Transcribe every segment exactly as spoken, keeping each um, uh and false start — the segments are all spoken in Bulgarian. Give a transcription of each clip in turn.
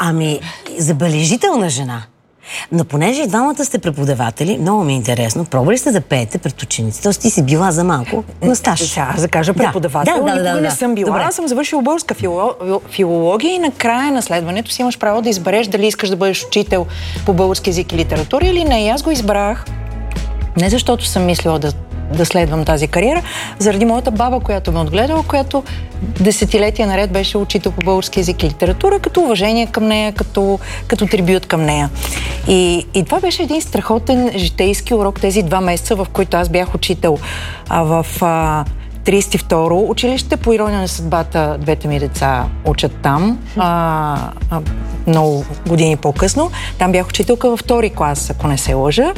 Ами, забележителна жена. Но понеже и двамата сте преподаватели, много ми е интересно, пробвали сте да пеете пред учениците, т.е. ти си била за малко на стаж. Сега, за да кажа преподавател, да, да, да, да, да, не съм била. Добре. Аз съм завършила българска фило... филология и на края на следването си имаш право да избереш дали искаш да бъдеш учител по български език и литература или не. И аз го избрах не защото съм мислила да да следвам тази кариера, заради моята баба, която ме отгледала, която десетилетия наред беше учител по български език и литература, като уважение към нея, като, като трибют към нея. И, и това беше един страхотен житейски урок тези два месеца, в които аз бях учител а, в а, тридесет и второ училище. По ирония на съдбата, двете ми деца учат там. А, а, много години по-късно. Там бях учителка във втори клас, ако не се лъжа.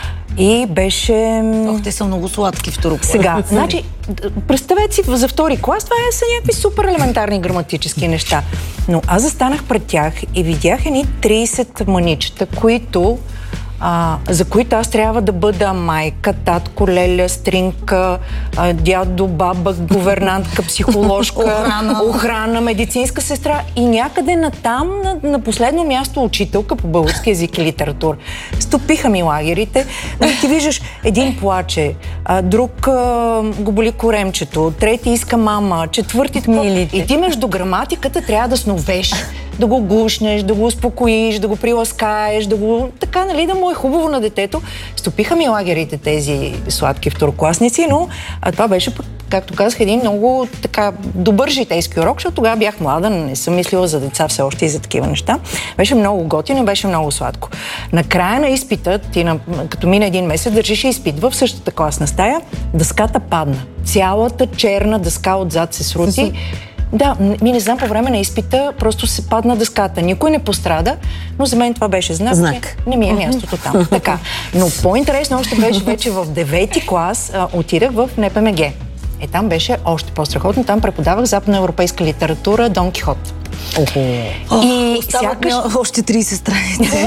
И беше... Ох, те са много сладки второ клас. Сега, значи, представете си, за втори клас това са някакви супер елементарни граматически неща. Но аз застанах пред тях и видях едни тридесет маничета, които, а, за които аз трябва да бъда майка, татко, леля, стринка, а, дядо, баба, гувернантка, психоложка, охрана. охрана, медицинска сестра и някъде натам, на, на последно място учителка по български език и литература. Стопиха ми лагерите. Но ти виждаш, един плаче, а, друг а, го боли коремчето, трети иска мама, четвърти такова. И ти между граматиката трябва да сновеш, да го гушнеш, да го успокоиш, да го приласкаеш, да го... Така, нали, да му е хубаво на детето. Стопиха ми лагерите тези сладки второкласници, но а, това беше, както казах, един много така добър житейски урок, защото тогава бях млада, не съм мислила за деца все още и за такива неща. Беше много готино, беше много сладко. Накрая на изпита, ти на, като мина един месец, държиш изпит в същата класна стая, дъската падна. Цялата черна дъска отзад се срути. Да, ми не знам, по време на изпита просто се падна дъската. Никой не пострада, но за мен това беше знак. Знак. Не, не ми е мястото там. Така. Но по-интересно още беше вече в девети клас а, отидах в Н П М Г. Е, там беше още по-страхотно. Там преподавах западноевропейска литература Дон Кихот. Охо. И сякаш... още тридесет страници.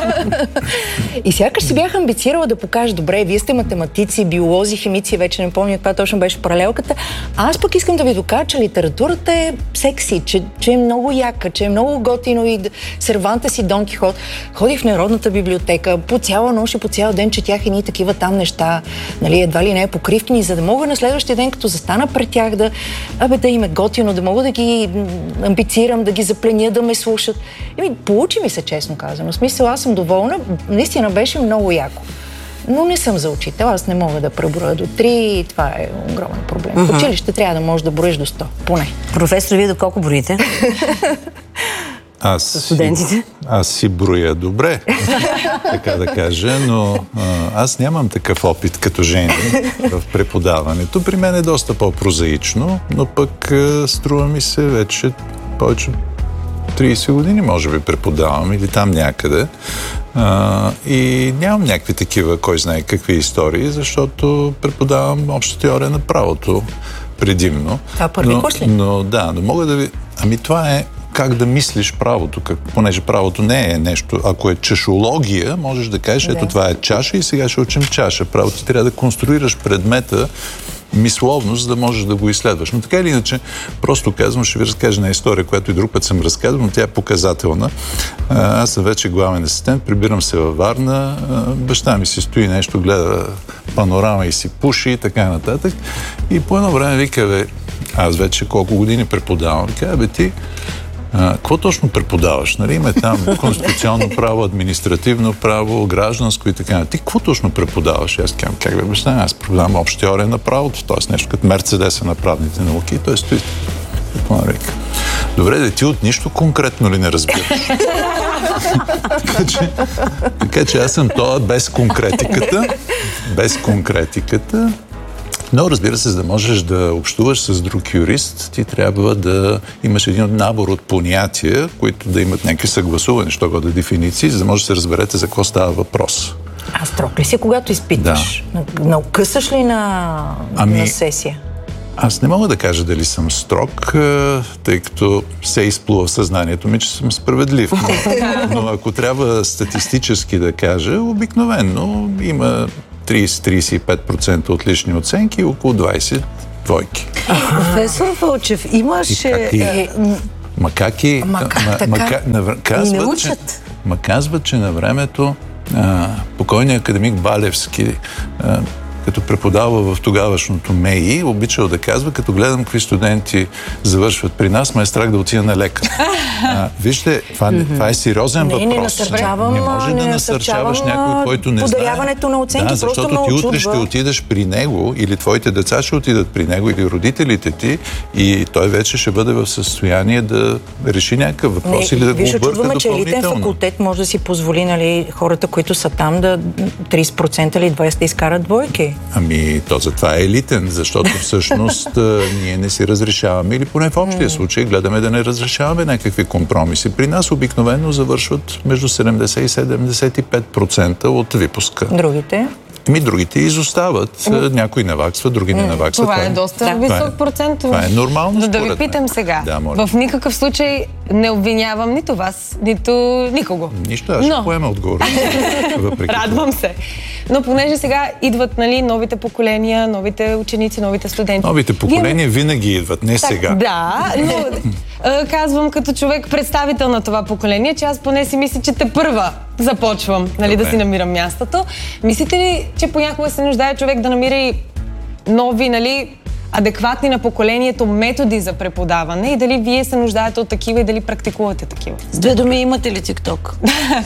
И сякаш си бях амбицирала да покажа, добре, вие сте математици, биолози, химици, вече не помня каква точно беше паралелката. А аз пък искам да ви докажа, че литературата е секси, че, че е много яка, че е много готино и Сервантес и Дон Кихот. Ходих в Народната библиотека, по цяла нощ и по цял ден четях едни такива там неща, нали, едва ли не покривкни, за да мога на следващия ден, като застана пред тях, да, абе, да им е готино, да мога да ги амбицирам, да ги запленя, да ме слушат. Еми, получи ми се, честно казано. В смисъл, аз съм доволна. Наистина беше много яко. Но не съм за учител. Аз не мога да преброя до три и това е огромен проблем. Uh-huh. В училище трябва да можеш да броиш до сто. Поне. Професор, вие до колко броите? Аз студентите? Си, аз си броя добре, така да кажа, но а, аз нямам такъв опит като Жени в преподаването. При мен е доста по-прозаично, но пък а, струва ми се вече повече тридесет години, може би, преподавам или там някъде. А, и нямам някакви такива, кой знае какви истории, защото преподавам обща теория на правото предимно. Това първи курс ли? Но да, но мога да ви... Ами това е как да мислиш правото, как, понеже правото не е нещо. Ако е чашология, можеш да кажеш, ето да. Това е чаша и сега ще учим чаша. Правото ти трябва да конструираш предмета мисловно, за да можеш да го изследваш. Но така или иначе, просто казвам, ще ви разкажа една история, която и друг път съм разказвал, но тя е показателна. Аз съм вече главен асистент, прибирам се във Варна, баща ми си стои нещо, гледа панорама и си пуши и така нататък. И по едно време вика, бе, аз вече колко години преподавам, вика, бе ти, какво точно преподаваш? Нали? Има там конституционно право, административно право, гражданско и така. Ти какво точно преподаваш? Аз казвам, как бе баща, аз преподавам обща теория на правото, т.е. нещо като Мерцедеса на правните науки. И той стои. Добре, да ти от нищо конкретно ли не разбираш? така, че, така че аз съм това без конкретиката. Без конкретиката. Но, разбира се, за да можеш да общуваш с друг юрист, ти трябва да имаш един набор от понятия, които да имат някакви съгласувани, що го да дефиниции, за да може да се разберете за какво става въпрос. А строг ли си, когато изпитваш? Да. Накъсаш ли на, ами, на сесия? Аз не мога да кажа дали съм строг, тъй като се изплува в съзнанието ми, че съм справедлив. Но, но ако трябва статистически да кажа, обикновено има тридесет до тридесет и пет процента отлични оценки и около двадесет двойки. Професор Вълчев, имаше... И, Макаки... Ма как ма, така? Мака, на, казват, И не че, учат. ма казват, че на времето а, покойният академик Балевски, а, като преподава в тогавашното МЕИ, обичал да казва, като гледам какви студенти завършват при нас, ме е страх да отида на лекар. А, вижте, това, mm-hmm. това е сериозен не, въпрос. Не, насърчавам, не може не да насърчаваш някой, който не знае. Подаряването на оценки, да, защото просто ти ме утре очудва. ще отидеш при него, или твоите деца ще отидат при него, или родителите ти, и той вече ще бъде в състояние да реши някакъв въпрос не, или да го виж, обърка очудваме, че елитен допълнително. факултет може да си позволи, нали, хората, които са там, да трийсет процента или двайсет процента да изкарат двойки. Ами, то затова е елитен, защото всъщност ние не си разрешаваме, или поне в общия случай гледаме да не разрешаваме някакви компромиси. При нас обикновено завършват между седемдесет и седемдесет и пет процента от випуска. Другите? Ами другите изостават. Някои наваксват, други не наваксват. Това е доста да. висок това е, процент. Това е нормално, Да, да ви според мен. питам сега. Да, моля. В никакъв случай не обвинявам нито вас, нито никого. Нищо, аз ще Но... поема отговор. Въпреки Радвам се. Но понеже сега идват, нали, новите поколения, новите ученици, новите студенти. Новите поколения Вие... винаги идват, не Так, сега. Да, но а, казвам като човек представител на това поколение, че аз поне си мисля, че те първа започвам, нали, да си намирам мястото. Мислите ли, че понякога се нуждае човек да намира и нови, нали, адекватни на поколението методи за преподаване и дали вие се нуждаете от такива и дали практикувате такива? С две думи, имате ли тикток?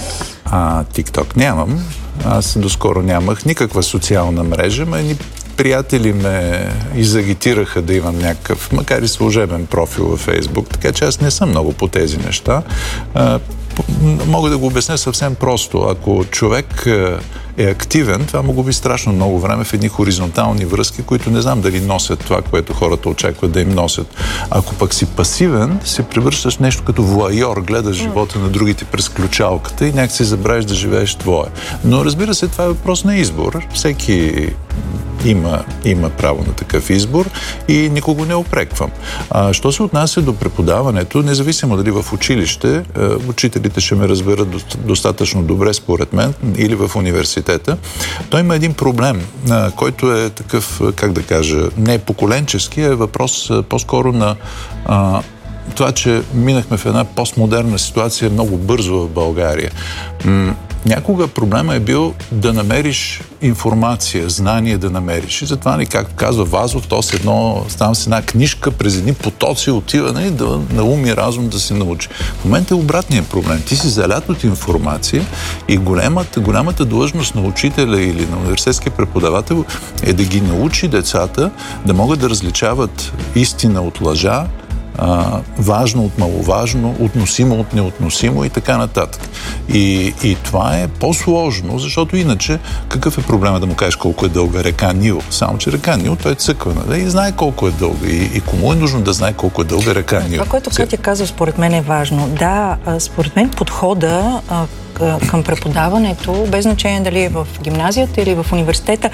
А, тикток нямам. Аз доскоро нямах никаква социална мрежа, ма едни приятели ме изагитираха да имам някакъв, макар и служебен профил във Фейсбук, така че аз не съм много по тези неща. А, мога да го обясня съвсем просто. Ако човек е активен, това му губи страшно много време в едни хоризонтални връзки, които не знам дали носят това, което хората очакват да им носят. Ако пък си пасивен, се превръщаш в нещо като вуайор, гледаш живота на другите през ключалката и някак си забравиш да живееш твое. Но разбира се, това е въпрос на избор. Всеки има, има право на такъв избор и никого не опреквам. А, що се отнася до преподаването, независимо дали в училище, учителите ще ме разберат достатъчно добре, според мен, или в университета, той има един проблем, който е такъв, как да кажа, не е поколенчески, е въпрос по-скоро на а, това, че минахме в една постмодерна ситуация много бързо в България. М- Някога проблема е бил да намериш информация, знание да намериш. И затова, нали, както казва Вазов, то с едно, ставам с една книжка, през едни потоци отива, нали, да на ум и разум да се научи. В момента е обратният проблем. Ти си залят от информация и голямата, голямата длъжност на учителя или на университетски преподавател е да ги научи децата да могат да различават истина от лъжа, Uh, важно от маловажно, относимо от неотносимо и така нататък. И, и това е по-сложно, защото иначе какъв е проблема да му кажеш колко е дълга река Нил? Само, че река Нил, той е цъква, нали? И знае колко е дълга. И, и кому е нужно да знае колко е дълга река Нил? Това, което Катя казва, според мен е важно. Да, според мен подхода а, към преподаването, без значение дали е в гимназията или в университета,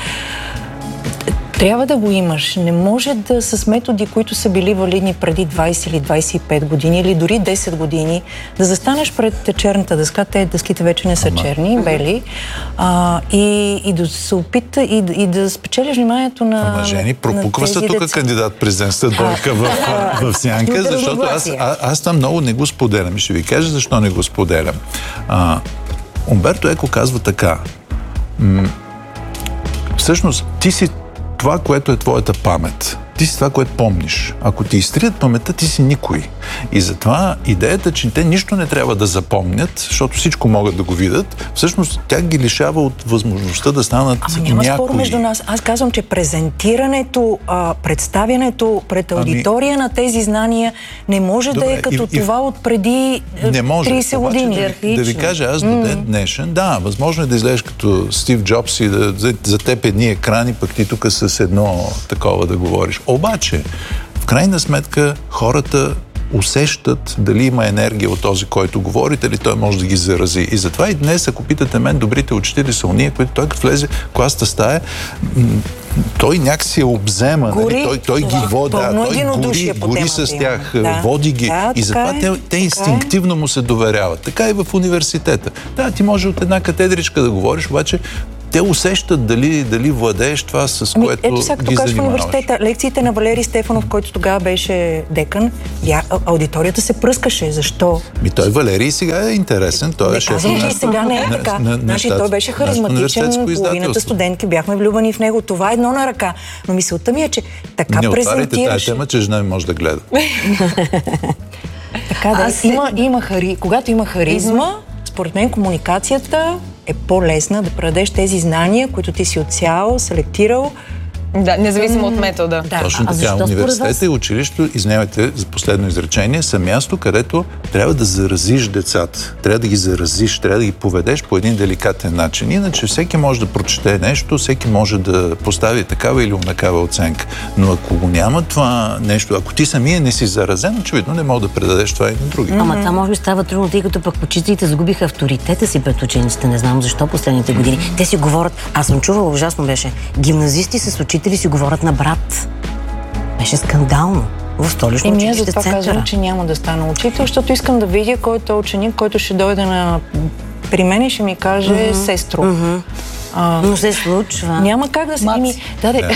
трябва да го имаш. Не може да с методи, които са били валидни преди двайсет или двайсет и пет години или дори десет години, да застанеш пред черната дъска, те дъските вече не са Ама. черни, бели, а, и, и да се опита и, и да спечелиш вниманието на Ама, Жени, пропуква се тук деца. Кандидат президентска двойка в, в, в сянка, защото аз, а, аз там много не го споделям. Ще ви кажа защо не го споделям. А, Умберто Еко казва така. М- всъщност, ти си това, което е твоята памет. Ти си това, което помниш. Ако ти изтрият паметта, ти си никой. И затова идеята, че те нищо не трябва да запомнят, защото всичко могат да го видят, всъщност тя ги лишава от възможността да станат Ама няма някои. спор между нас. Аз казвам, че презентирането, а, представянето пред аудитория ами... на тези знания не може Добре, да е като и, това и... от преди не може, трийсет години. Да, да ви кажа, аз до ден днешен, да, възможно е да излезеш като Стив Джобс и да, за, за теб едни екрани, пък ти тук с едно такова да говориш. Обаче, в крайна сметка, хората усещат дали има енергия от този, който говори, дали той може да ги зарази. И затова и днес, ако питате мен, добрите учители са уния, които той като влезе в класната стая, той някакси е обзема, гори, нали? той, той ги води, да, той гори, гори с тях, да. води ги. Да, и затова е, те, те инстинктивно му се доверяват. Така и в университета. Да, ти може от една катедричка да говориш, обаче те усещат дали, дали владееш това, с Ами, което ето сега, като ги кажеш в занимаваш. университета, лекциите на Валери Стефанов, който тогава беше декан, бя, аудиторията се пръскаше. Защо? Ми той Валерий сега е интересен. Той е шеф Казвам, че на... и сега не е на- така. на- на Значи щат- той беше нашето харизматичен, университетско половината издателство. студентки бяхме влюбени в него. Това е едно на ръка. Но мисълта ми е, че така Не отваряйте тази презентираш. тема, че жена ми може да гледа. Така да, Аз има, има хари... когато има харизма, според мен комуникацията е по-лесна да предадеш тези знания, които ти си отсял, селектирал. Да, независимо от метода. Да. Точно а така. защо според Университета вас? и училището, извинявайте за последно изречение, са място, където трябва да заразиш децата. Трябва да ги заразиш, трябва да ги поведеш по един деликатен начин. Иначе всеки може да прочете нещо, всеки може да постави такава или онакава оценка. Но ако го няма това нещо, ако ти самия не си заразен, очевидно не мога да предадеш това и на други. Ама това може би става трудно, тъй като пък учителите загубиха авторитета си пред учениците. Не знам защо последните години. Те си говорят, аз съм чувала, ужасно беше, гимназисти с учители си говорят на брат. Беше скандално. В столично Еми, аз училище затова центъра. казвам, че няма да стана учител, защото искам да видя кой е този ученик, който ще дойде на... при мен и ще ми каже mm-hmm. сестро. Mm-hmm. А, Но се случва. няма как да се... Маци. Ими, да, да.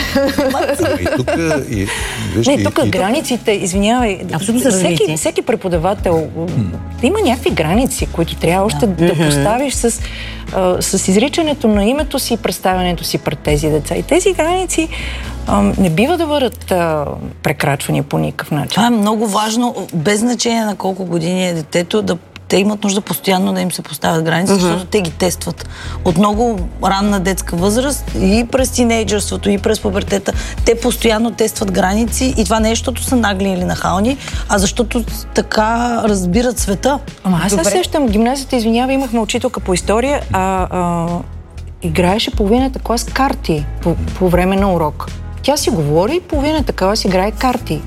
И тук, и, виж, Не, и- тук и- границите, извинявай, Абсолютно са всеки, развити. всеки преподавател има някакви граници, които трябва още да, да поставиш с, а, с изричането на името си и представянето си пред тези деца. И тези граници а, не бива да бъдат а, прекрачвани по никакъв начин. Това е много важно, без значение на колко години е детето, да те имат нужда постоянно да им се поставят граници, uh-huh. защото те ги тестват. От много ранна детска възраст и през тинейджърството, и през пубертета, те постоянно тестват граници и това не е, защото са нагли или нахални, а защото така разбират света. Ама аз се сещам, гимназията, извинявай, имахме учителка по история, а, а играеше половината клас карти по, по време на урок. Тя си говори и половината клас играе карти.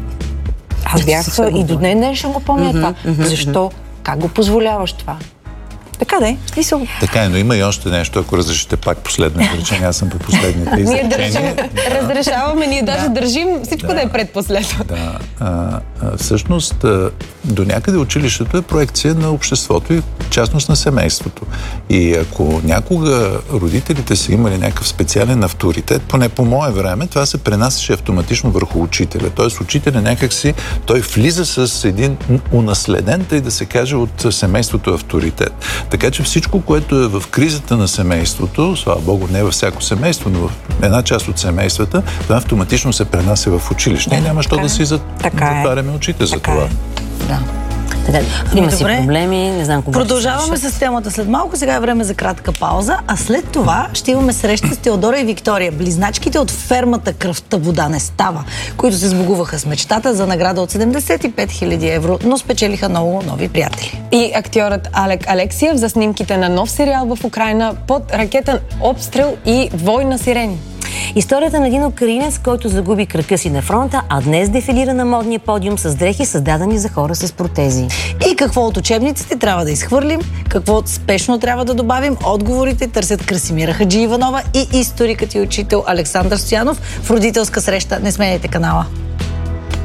Аз бях и до днес днешен го помня това. Защо? Как го позволяваш това? Така да е. Смисъл. Така е, но има и още нещо, ако разрешите пак последно изречение. Аз съм по последните Ние изречения. държим, разрешаваме, ние даже държим всичко да, да е предпоследно. Да, а, а, всъщност а, до някъде училището е проекция на обществото и в частност на семейството. И ако някога родителите са имали някакъв специален авторитет, поне по мое време, това се пренасяше автоматично върху учителя. Тоест учителя някакси, той влиза с един унаследен, тъй да се каже, от семейството авторитет. Така че всичко, което е в кризата на семейството, слава Богу, не във всяко семейство, но в една част от семействата, това автоматично се пренася в училище. Да, и няма що да си затваряме очите за това. Да. Така, има Ами, си добре. проблеми, не знам кога. Продължаваме с темата след малко. Сега е време за кратка пауза, а след това ще имаме среща с Теодора и Виктория, близначките от фермата Кръвта вода не става, които се сбогуваха с мечтата за награда от седемдесет и пет хиляди евро, но спечелиха много нови приятели. И актьорът Алек Алексиев за снимките на нов сериал в Украйна под ракетен обстрел и вой на сирени. Историята на един украинец, който загуби крака си на фронта, а днес дефилира на модния подиум с дрехи, създадени за хора с протези. И какво от учебниците трябва да изхвърлим, какво спешно трябва да добавим, отговорите търсят Красимира Хаджииванова и историкът и учител Александър Стоянов в родителска среща. Не сменяйте канала.